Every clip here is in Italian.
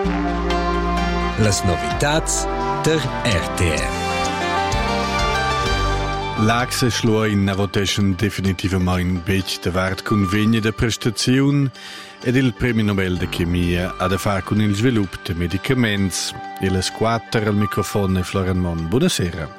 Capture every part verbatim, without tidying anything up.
Las novitats der R T R. L'Axe Schluoin navoteshan definitivament bec davart convegni de prestaziun ed il Premio Nobel de Chemia ha da far con il sviluppo de medicaments. E le squatter al microfono Florian Mon. Buonasera.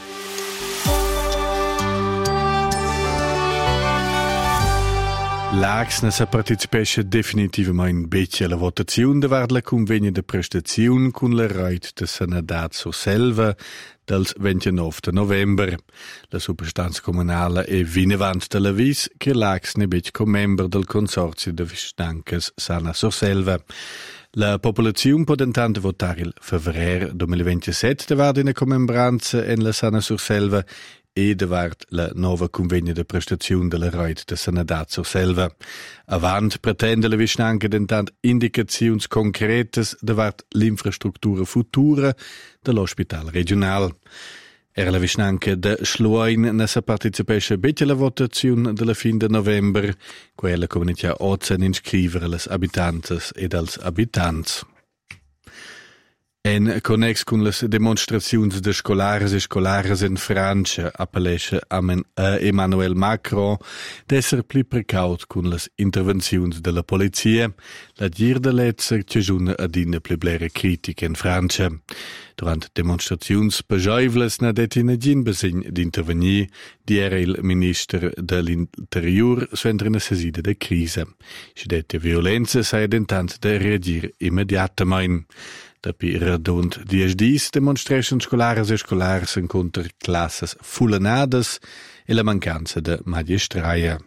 L'Axe sa partecipesce definitivament bec alla votazione davart la convegni de prestaziun con la reit de Sanadat so selva del ventinove de november. La substanza comunale è vinevant della vis che l'Axe ne bec come member del consorzio de Vistancas Sana Surselva. La popolazione può intanto votare il febbraio duemilaventisette davart in commembranza in la Sana Surselva e davart la nuova convegno de prestazione della reit de Sanadat Surselva. Avant pretende la Vistanca intanto indicazioni concrete davart l'infrastruttura futura dell'ospedale regionale. Era la Vistanca de Schluoin nessa partecipesce bece la votazione della fin de november, quella comunità ozen inscrivere les abitantes ed als abitants. En connex con les demonstraziuns de scolares e scolares in Francia appellesce a Emmanuel Macron d'esser pli precaut con les intervenziuns de la polizia, la dir de letzer che giuna adina pli blere critica in Francia. Durant demonstraziuns pejoivles na detina gin besegn d'intervenir, di era il minister dell'interior suentra una sesida de crisa. Scidette violenza sai dentant de reagir immediatament. Dapi radund dies dis demonstration scolares e scolares incontra classes fullenades e la mancanza de magistraia.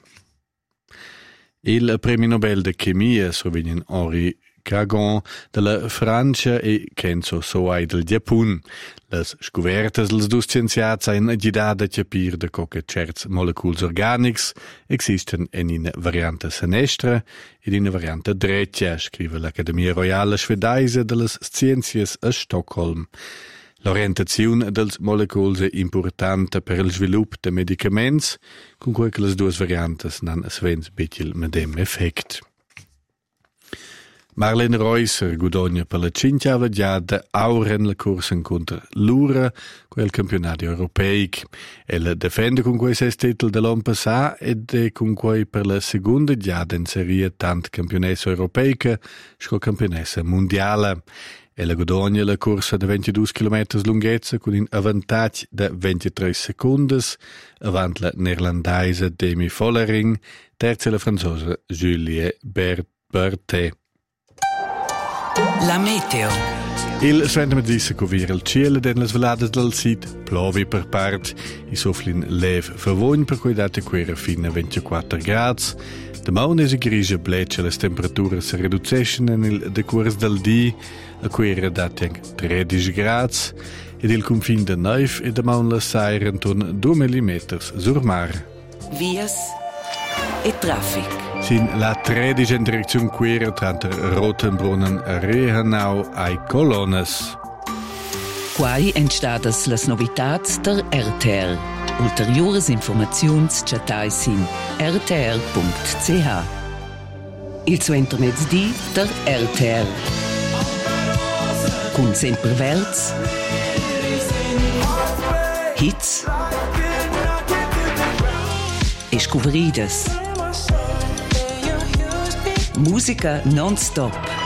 Il Premio Nobel de Chemia sovignen Henri Cagon della Francia e Kenzo Soai del Giappun. Las scovertas dels dus scienziats han agidada capir de coche certs moleculs organics existen en in variante senestra ed in variante dreccia, scrive l'Accademia Royale Svedese delle Scienzies a Stockholm. L'orientazione dels moleculs è importante per il sviluppo de medicaments, con cui che les duas variantes nan svens bitil medem effect. Marlene Reusser guadagna per la cinquiava giada aura in la corsa contro l'Ura, quel campionato europeo. Ella difende con questo titolo dell'anno passato ed è con cui per la seconda giada in serie tanto campionessa europea come campionessa mondiale. Ella guadagna la corsa di ventidue chilometri lunghezza con un vantaggio di ventitré secondi avanti la neerlandese Demi Vollering, terza la francese Julie Berthet. La meteo. Il svent disse che vira il cielo delle svelate del sito, plovi per part, i sofflin lev vervogn per cui date quera fino a ventiquattro gradi. Domani si grigia bleccia le temperature si riducescono nel decurs del dì, a quera date anche tredici gradi, ed il confine de neve e domani la saira intorno due millimetri sul mare. Vias e traffic. Sin la tredici in direzione quera tra Rotenbrunnen e Rehenau ai Colonnes. Quai entstadas las novitats der R T R. Ulteriores informaziuns chatai sin r t r punct c h. Il suenter mezzdi der R T R. Cun sempre verz, hits e scuveridas. Musica non-stop.